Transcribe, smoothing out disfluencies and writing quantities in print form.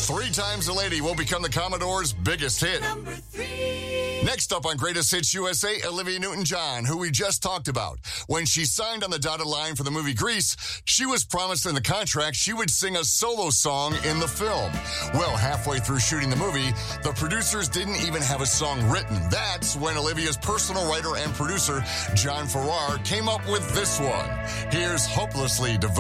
3 Times a Lady will become the Commodore's biggest hit. Number 3. Next up on Greatest Hits USA, Olivia Newton-John, who we just talked about. When she signed on the dotted line for the movie Grease, she was promised in the contract she would sing a solo song in the film. Well, halfway through shooting the movie, the producers didn't even have a song written. That's when Olivia's personal writer and producer, John Farrar, came up with this one. Here's Hopelessly Devoted.